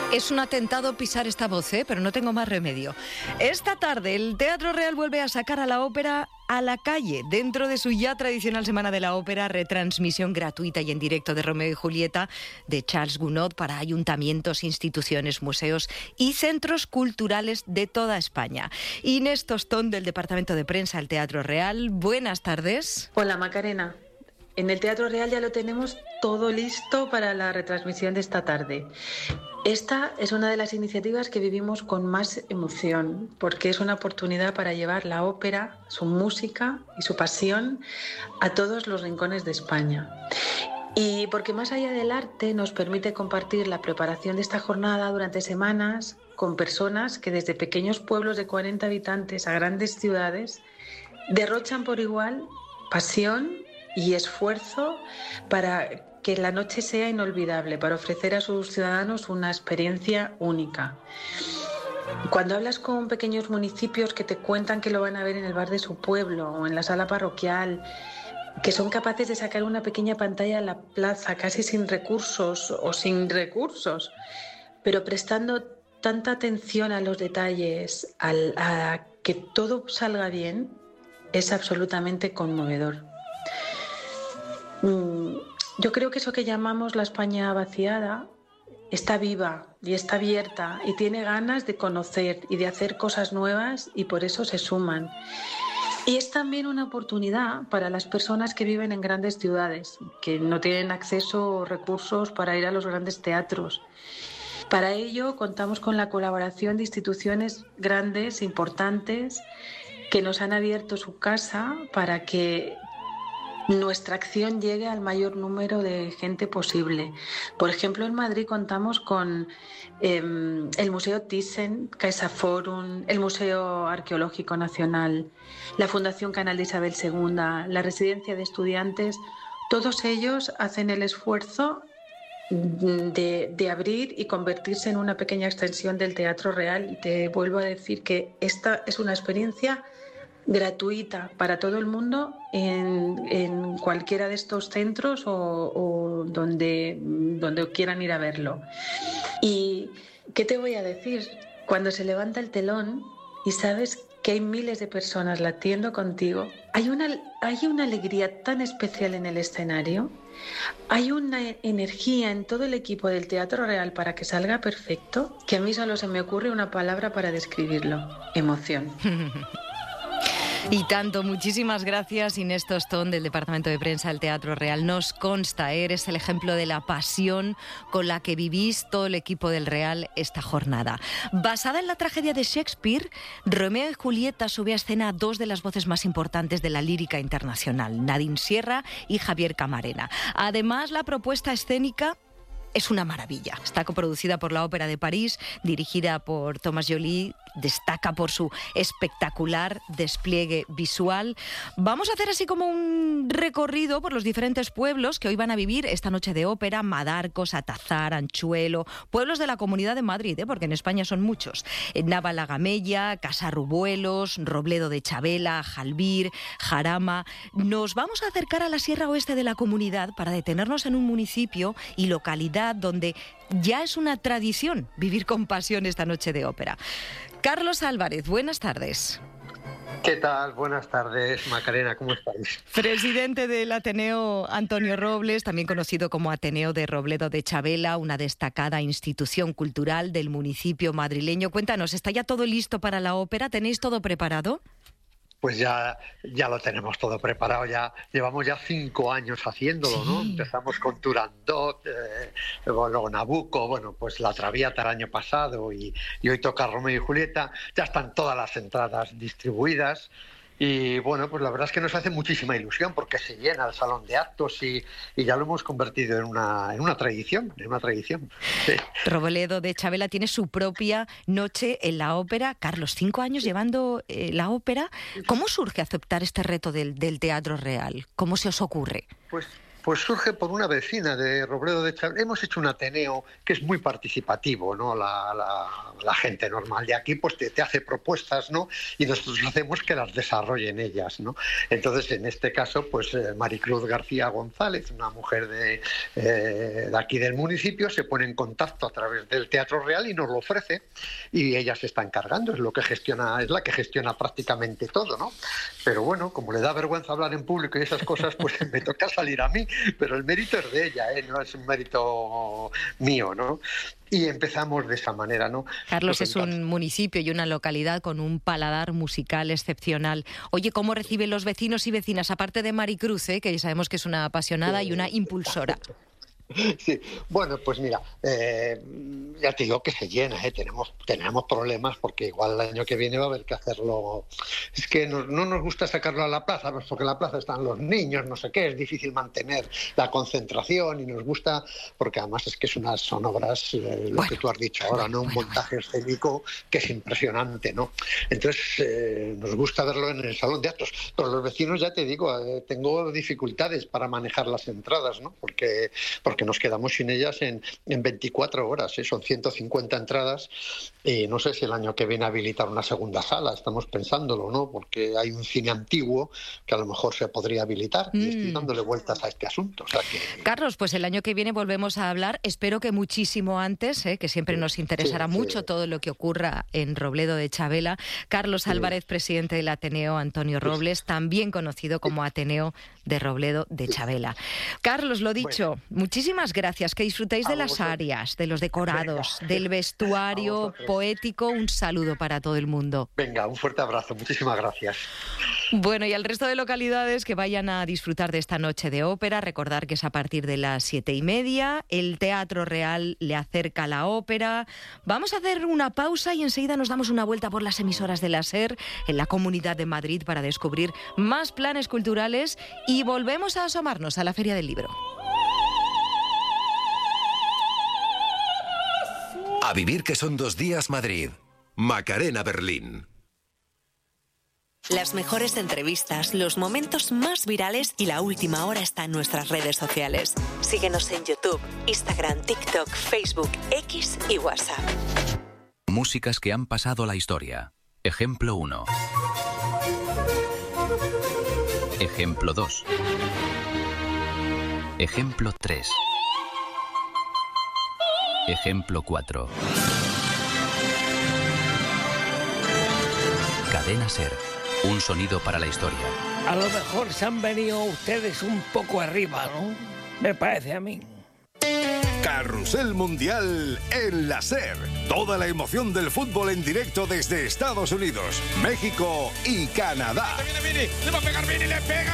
Es un atentado pisar esta voz, pero no tengo más remedio. Esta tarde el Teatro Real vuelve a sacar a la ópera a la calle, dentro de su ya tradicional Semana de la Ópera, retransmisión gratuita y en directo de Romeo y Julieta de Charles Gounod para ayuntamientos, instituciones, museos y centros culturales de toda España. Inés Tostón, del Departamento de Prensa del Teatro Real, buenas tardes. Hola, Macarena. En el Teatro Real ya lo tenemos todo listo para la retransmisión de esta tarde. Esta es una de las iniciativas que vivimos con más emoción, porque es una oportunidad para llevar la ópera, su música y su pasión a todos los rincones de España. Y porque más allá del arte nos permite compartir la preparación de esta jornada durante semanas con personas que desde pequeños pueblos de 40 habitantes a grandes ciudades derrochan por igual pasión y esfuerzo para que la noche sea inolvidable, para ofrecer a sus ciudadanos una experiencia única. Cuando hablas con pequeños municipios que te cuentan que lo van a ver en el bar de su pueblo o en la sala parroquial, que son capaces de sacar una pequeña pantalla a la plaza casi sin recursos o sin recursos, pero prestando tanta atención a los detalles, a que todo salga bien, es absolutamente conmovedor. Yo creo que eso que llamamos la España vaciada está viva y está abierta y tiene ganas de conocer y de hacer cosas nuevas y por eso se suman. Y es también una oportunidad para las personas que viven en grandes ciudades, que no tienen acceso o recursos para ir a los grandes teatros. Para ello contamos con la colaboración de instituciones grandes, importantes, que nos han abierto su casa para que nuestra acción llegue al mayor número de gente posible. Por ejemplo, en Madrid contamos con el Museo Thyssen, CaixaForum, el Museo Arqueológico Nacional, la Fundación Canal de Isabel II, la Residencia de Estudiantes. Todos ellos hacen el esfuerzo de abrir y convertirse en una pequeña extensión del Teatro Real. Y te vuelvo a decir que esta es una experiencia gratuita para todo el mundo en cualquiera de estos centros o donde quieran ir a verlo. ¿Y qué te voy a decir? Cuando se levanta el telón y sabes que hay miles de personas latiendo contigo, hay una alegría tan especial en el escenario, hay una energía en todo el equipo del Teatro Real para que salga perfecto, que a mí solo se me ocurre una palabra para describirlo: emoción. Y tanto, muchísimas gracias, Inés Tostón, del Departamento de Prensa del Teatro Real. Nos consta, eres el ejemplo de la pasión con la que vivís todo el equipo del Real esta jornada. Basada en la tragedia de Shakespeare, Romeo y Julieta sube a escena a dos de las voces más importantes de la lírica internacional, Nadine Sierra y Javier Camarena. Además, la propuesta escénica es una maravilla. Está coproducida por la Ópera de París, dirigida por Thomas Joly, destaca por su espectacular despliegue visual. Vamos a hacer así como un recorrido por los diferentes pueblos que hoy van a vivir esta noche de ópera: Madarcos, Atazar, Anchuelo, pueblos de la Comunidad de Madrid, porque en España son muchos: Navalagamella, Casarrubuelos, Robledo de Chabela, Jalbir, Jarama. Nos vamos a acercar a la Sierra Oeste de la Comunidad para detenernos en un municipio y localidad donde ya es una tradición vivir con pasión esta noche de ópera. Carlos Álvarez, buenas tardes. ¿Qué tal? Buenas tardes, Macarena, ¿cómo estáis? Presidente del Ateneo Antonio Robles, también conocido como Ateneo de Robledo de Chabela, una destacada institución cultural del municipio madrileño. Cuéntanos, ¿está ya todo listo para la ópera? ¿Tenéis todo preparado? Pues ya lo tenemos todo preparado, ya llevamos ya 5 años haciéndolo, ¿no? Sí. Empezamos con Turandot, luego Nabucco, bueno, pues La Traviata el año pasado y hoy toca Romeo y Julieta. Ya están todas las entradas distribuidas. Y bueno, pues la verdad es que nos hace muchísima ilusión porque se llena el salón de actos y ya lo hemos convertido en una tradición, Sí. Robledo de Chabela tiene su propia noche en la ópera. Carlos, 5 años llevando la ópera. ¿Cómo surge aceptar este reto del Teatro Real? ¿Cómo se os ocurre? Pues Pues surge por una vecina de Robledo de Chabela. Hemos hecho un Ateneo que es muy participativo, ¿no? La gente normal de aquí pues te hace propuestas, ¿no? Y nosotros hacemos que las desarrollen ellas, ¿no? Entonces, en este caso, pues Maricruz García González, una mujer de aquí del municipio, se pone en contacto a través del Teatro Real y nos lo ofrece, y ella se está encargando, es la que gestiona prácticamente todo, ¿no? Pero bueno, como le da vergüenza hablar en público y esas cosas, pues me toca salir a mí, pero el mérito es de ella, no es un mérito mío, ¿no? Y empezamos de esa manera, ¿no? Carlos, es un municipio y una localidad con un paladar musical excepcional. Oye, ¿cómo reciben los vecinos y vecinas, aparte de Maricruz, que ya sabemos que es una apasionada y una impulsora? Sí, bueno, pues mira, ya te digo que se llena, tenemos problemas porque igual el año que viene va a haber que hacerlo. Es que no nos gusta sacarlo a la plaza, pues porque en la plaza están los niños, no sé qué, es difícil mantener la concentración, y nos gusta, porque además es que son obras, lo que tú has dicho ahora, ¿no? Un montaje escénico que es impresionante, ¿no? Entonces, nos gusta verlo en el salón de actos, pero los vecinos, ya te digo, tengo dificultades para manejar las entradas, ¿no? Porque nos quedamos sin ellas en 24 horas, son 150 entradas, y no sé si el año que viene habilitar una segunda sala, estamos pensándolo, ¿no? Porque hay un cine antiguo que a lo mejor se podría habilitar, y estoy dándole vueltas a este asunto. O sea que... Carlos, pues el año que viene volvemos a hablar, espero que muchísimo antes, que siempre nos interesará mucho todo lo que ocurra en Robledo de Chabela. Carlos Álvarez, presidente del Ateneo Antonio Robles, también conocido como Ateneo de Robledo de Chabela. Carlos, lo dicho, muchísimas gracias, que disfrutéis de las áreas, de los decorados, del vestuario poético. Un saludo para todo el mundo. Venga, un fuerte abrazo, muchísimas gracias. Bueno, y al resto de localidades que vayan a disfrutar de esta noche de ópera, recordar que es a partir de las 7:30, el Teatro Real le acerca la ópera. Vamos a hacer una pausa y enseguida nos damos una vuelta por las emisoras de la SER en la Comunidad de Madrid para descubrir más planes culturales, y volvemos a asomarnos a la Feria del Libro. A vivir que son 2 días Madrid. Macarena Berlín. Las mejores entrevistas, los momentos más virales y la última hora está en nuestras redes sociales. Síguenos en YouTube, Instagram, TikTok, Facebook, X y WhatsApp. Músicas que han pasado a la historia. Ejemplo 1. Ejemplo 2. Ejemplo 3. Ejemplo 4. Cadena SER. Un sonido para la historia. A lo mejor se han venido ustedes un poco arriba, ¿no? Me parece a mí. Carrusel Mundial en la SER. Toda la emoción del fútbol en directo desde Estados Unidos, México y Canadá. Viene, le va a pegar Vini, le pega.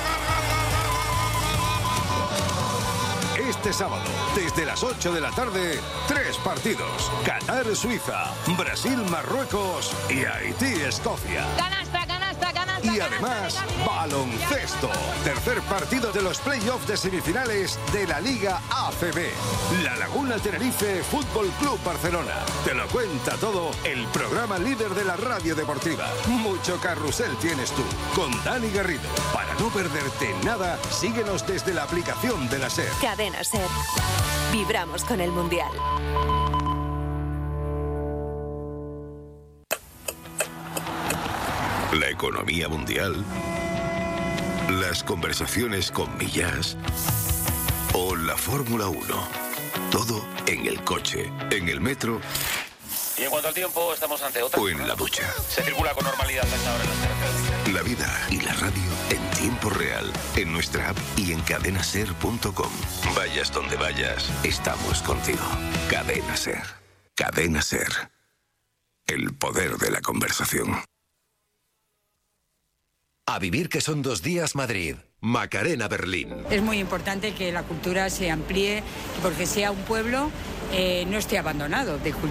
Este sábado, desde las 8 de la tarde, 3 partidos. Qatar-Suiza, Brasil-Marruecos y Haití-Escocia. Canasta. Y además, baloncesto. Tercer partido de los playoffs de semifinales de la Liga ACB. La Laguna Tenerife Fútbol Club Barcelona. Te lo cuenta todo el programa líder de la radio deportiva. Mucho carrusel tienes tú, con Dani Garrido. Para no perderte nada, síguenos desde la aplicación de la SER. Cadena SER. Vibramos con el Mundial. La economía mundial, las conversaciones con Millás o la Fórmula 1. Todo en el coche, en el metro. Y en cuanto al tiempo, estamos ante otra. O en la ducha. Se circula con normalidad a esta hora en las carreteras. La vida y la radio en tiempo real, en nuestra app y en cadenaser.com. Vayas donde vayas, estamos contigo. Cadena SER. Cadena SER. El poder de la conversación. A vivir que son 2 días Madrid. Macarena Berlín. Es muy importante que la cultura se amplíe, porque sea un pueblo no esté abandonado de cultura.